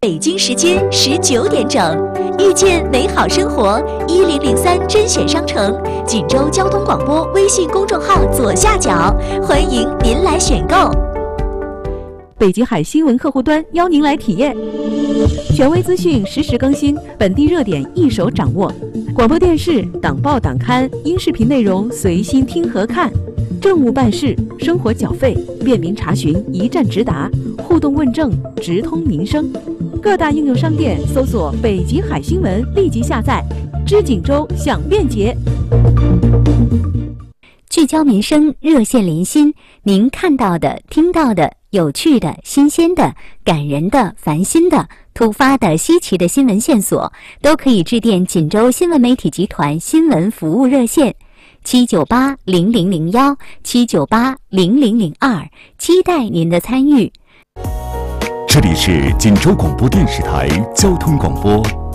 北京时间19点整，遇见美好生活，1003甄选商城，锦州交通广播微信公众号左下角，欢迎您来选购。 北极海新闻客户端邀您来体验，权威资讯实时更新，本地热点一手掌握，广播电视、党报党刊、音视频内容随心听和看，政务办事、生活缴费便民查询，一站直达，互动问政，直通民生。各大应用商店搜索北极海新闻，立即下载，知锦州享便捷。 聚焦民生，热线连心，您看到的、听到的、有趣的、新鲜的、感人的、烦心的、突发的、稀奇的新闻线索，都可以致电锦州新闻媒体集团新闻服务热线7980001 7980002，期待您的参与。 这里是锦州广播电视台交通广播